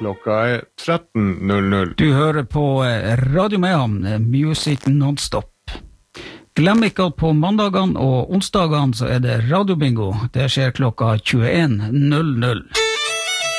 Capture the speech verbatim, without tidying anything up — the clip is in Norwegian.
Klokka er tretten null null. Du hører på Radio Mayhem, Music Non-Stop. Glem ikke at på mandagene og onsdagene så er det radiobingo. Det skjer klokka tjueen null null.